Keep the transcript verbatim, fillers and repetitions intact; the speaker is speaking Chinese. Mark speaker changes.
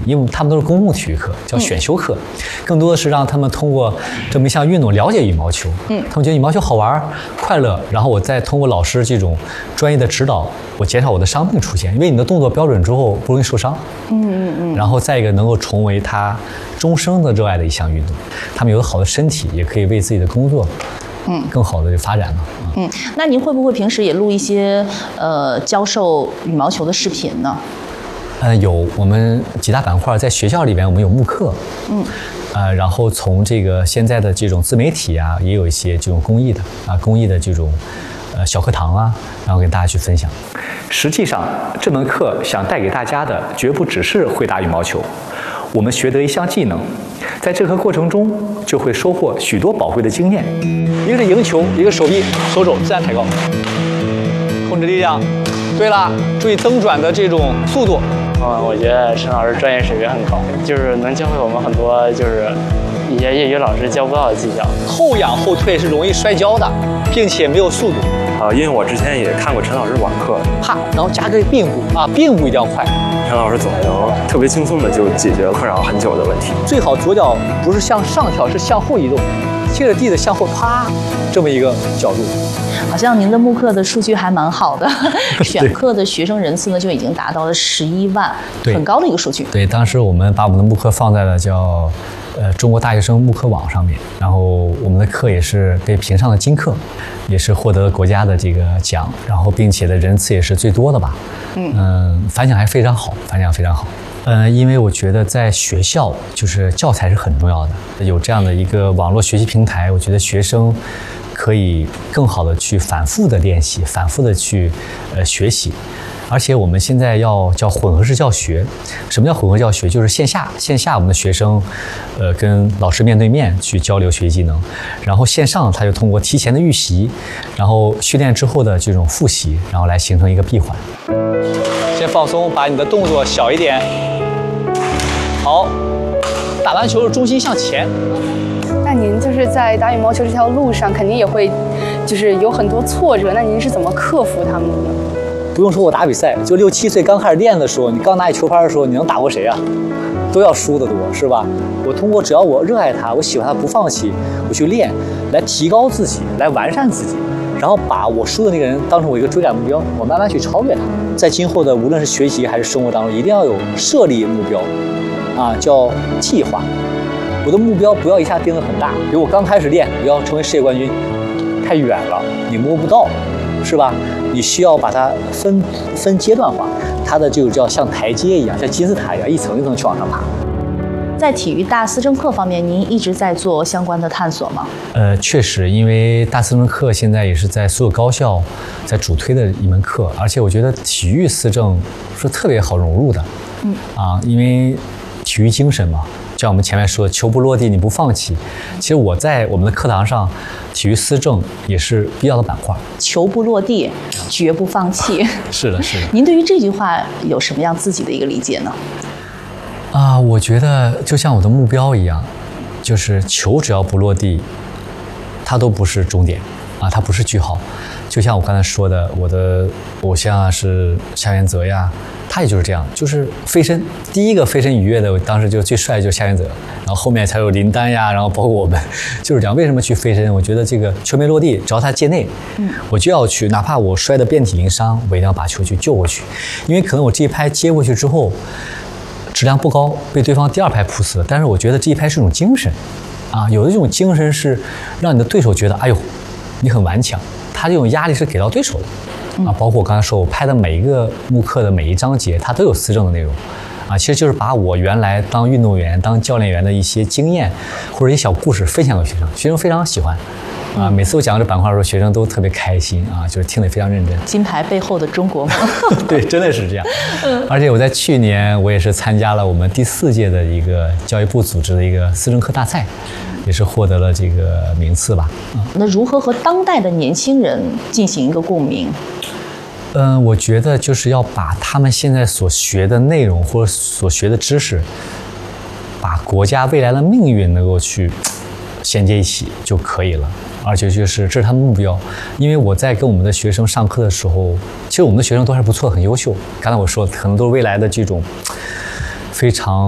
Speaker 1: 的，因为他们都是公共体育课，叫选修课，嗯、更多的是让他们通过这么一项运动了解羽毛球。嗯，他们觉得羽毛球好玩、快乐，然后我再通过老师这种专业的指导，我减少我的伤病出现，因为你的动作标准之后不容易受伤。嗯嗯嗯。然后再一个能够成为他终生的热爱的一项运动，他们有了好的身体，也可以为自己的工作。嗯，更好的发展了。
Speaker 2: 嗯，那您会不会平时也录一些呃教授羽毛球的视频呢？
Speaker 1: 呃，有，我们几大板块在学校里边，我们有慕课。嗯。呃，然后从这个现在的这种自媒体啊，也有一些这种公益的啊，公益的这种呃小课堂啊，然后给大家去分享。实际上，这门课想带给大家的，绝不只是会打羽毛球，我们学得一项技能。在这个过程中，就会收获许多宝贵的经验。一个是赢球，一个手臂、手肘自然抬高，控制力量。对了，注意蹬转的这种速度。
Speaker 3: 嗯，我觉得陈老师专业水平很高，就是能教会我们很多就是一些业余老师教不到的技巧。
Speaker 1: 后仰后退是容易摔跤的，并且没有速度。
Speaker 4: 啊，因为我之前也看过陈老师网课，
Speaker 1: 啪，然后加个并步啊，并步一定要快。
Speaker 4: 陈老师总能特别轻松的就解决困扰很久的问题。
Speaker 1: 最好左脚不是向上跳，是向后移动，贴着地的向后啪，这么一个角度。
Speaker 2: 好像您的慕课的数据还蛮好的，选课的学生人次呢就已经达到了十一万，很高的一个数据。
Speaker 1: 对，当时我们把我们的慕课放在了叫呃中国大学生慕课网上面，然后我们的课也是被评上了金课，也是获得了国家的这个奖，然后并且的人次也是最多的吧。嗯、呃、反响还非常好，反响非常好。呃，因为我觉得在学校就是教材是很重要的，有这样的一个网络学习平台，我觉得学生可以更好的去反复的练习，反复的去呃学习。而且我们现在要叫混合式教学。什么叫混合教学？就是线下线下我们的学生呃跟老师面对面去交流学习技能，然后线上他就通过提前的预习，然后训练之后的这种复习，然后来形成一个闭环。先放松，把你的动作小一点。好，打篮球的中心向前。
Speaker 5: 那您就是在打羽毛球这条路上，肯定也会就是有很多挫折，那您是怎么克服他们的呢？
Speaker 1: 不用说我打比赛，就六七岁刚开始练的时候，你刚拿起球拍的时候，你能打过谁啊？都要输得多，是吧？我通过只要我热爱它，我喜欢它，不放弃，我去练，来提高自己，来完善自己，然后把我输的那个人当成我一个追赶目标，我慢慢去超越他。在今后的无论是学习还是生活当中，一定要有设立目标，啊，叫计划。我的目标不要一下定得很大，比如我刚开始练，我要成为世界冠军，太远了，你摸不到，是吧？你需要把它分分阶段化，它的就叫像台阶一样，像金字塔一样，一层一层去往上爬。
Speaker 2: 在体育大思政课方面，您一直在做相关的探索吗？
Speaker 1: 呃，确实，因为大思政课现在也是在所有高校在主推的一门课，而且我觉得体育思政是特别好融入的。嗯啊，因为体育精神嘛，像我们前面说的，球不落地你不放弃。其实我在我们的课堂上，体育思政也是必要的板块。
Speaker 2: 球不落地，绝不放弃。
Speaker 1: 是的，是的。
Speaker 2: 您对于这句话有什么样自己的一个理解呢？
Speaker 1: 啊，我觉得就像我的目标一样，就是球只要不落地，它都不是终点啊，它不是句号。就像我刚才说的，我的偶像啊是夏元泽呀，他也就是这样，就是飞身。第一个飞身愉悦的，当时就最帅就是夏元泽，然后后面才有林丹呀，然后包括我们，就是这样。为什么去飞身？我觉得这个球没落地，只要他界内，嗯，我就要去，哪怕我摔得遍体鳞伤，我一定要把球去救过去，因为可能我这一拍接过去之后，质量不高，被对方第二拍扑死了。但是我觉得这一拍是一种精神，啊，有的这种精神是让你的对手觉得，哎呦，你很顽强。他这种压力是给到对手的，啊，包括我刚才说我拍的每一个慕课的每一章节，它都有思政的内容，啊，其实就是把我原来当运动员、当教练员的一些经验或者一些小故事分享给学生，学生非常喜欢。啊，每次我讲这板块的时候，学生都特别开心啊，就是听得非常认真。
Speaker 2: 金牌背后的中国梦，
Speaker 1: 对，真的是这样。而且我在去年，我也是参加了我们第四届的一个教育部组织的一个思政课大赛，也是获得了这个名次吧。嗯，
Speaker 2: 那如何和当代的年轻人进行一个共鸣？
Speaker 1: 嗯、呃，我觉得就是要把他们现在所学的内容或者所学的知识，把国家未来的命运能够去衔接一起就可以了。而且就是这是他们目标，因为我在跟我们的学生上课的时候，其实我们的学生都还不错，很优秀。刚才我说可能都是未来的这种非常